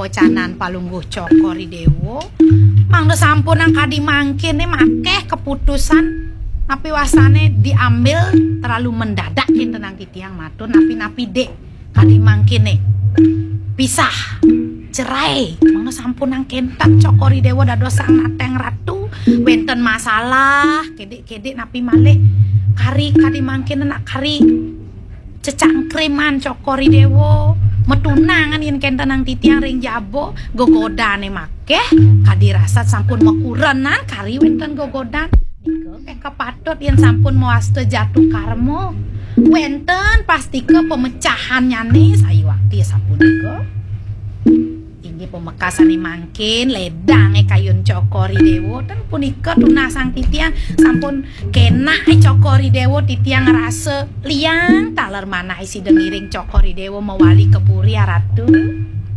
kawecanan palungguh Cokori Dewo mangda sampun ang kadi mangkin makeh keputusan napi wasane diambil terlalu mendadak kinten nang titiang matur napi dek kadi mangkin pisah cerai mangda sampun ang kentat Cokori Dewo dados sang nateng ratu wenten masalah kedek napi malih kari kadi mangkin nak kari cecangkriman Cokori Dewo metunangan yen kenten nang titiang ring jabo gogodane makeh kadi rasat sampun mekurenan kari wenten gogodan dike kepatut yen sampun moaste jatuh karmo wenten pasti ke pemecahannya nih sayu waktu sampun dike tinggi pemekasan mangkin ledang kayun Cokori Dewo dan punika tunah sang titiang sampun kena Cokori Dewo titiang ngerasa liang taler mana isi dengiring Cokori Dewo mewali ke puri ratu